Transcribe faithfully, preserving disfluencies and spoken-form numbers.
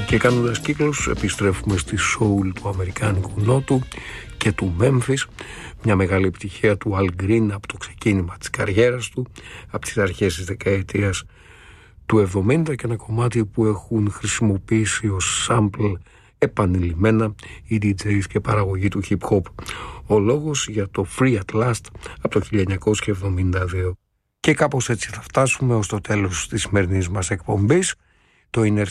Και κάνοντας κύκλους επιστρέφουμε στη soul του αμερικάνικου νότου και του Memphis, μια μεγάλη επιτυχία του Al Green από το ξεκίνημα της καριέρας του, από τις αρχές της δεκαετίας του εβδομήντα, και ένα κομμάτι που έχουν χρησιμοποιήσει ως sample επανειλημμένα οι ντι τζέις και παραγωγή του hip hop. Ο λόγος για το Free at Last από το χίλια εννιακόσια εβδομήντα δύο. Και κάπως έτσι θα φτάσουμε ως το τέλος της σημερινής μας εκπομπής. Το Inner